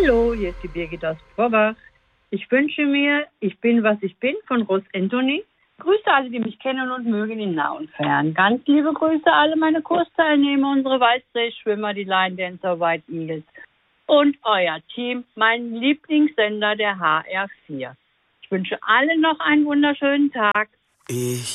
Hallo, hier ist die Birgit aus Brorbach. Ich wünsche mir Ich bin, was ich bin von Ross Anthony. Grüße alle, die mich kennen und mögen in nah und fern. Ganz liebe Grüße alle meine Kursteilnehmer, unsere Weißseeschwimmer, die Line Dancer White Eagles und euer Team, mein Lieblingssender der HR4. Ich wünsche allen noch einen wunderschönen Tag.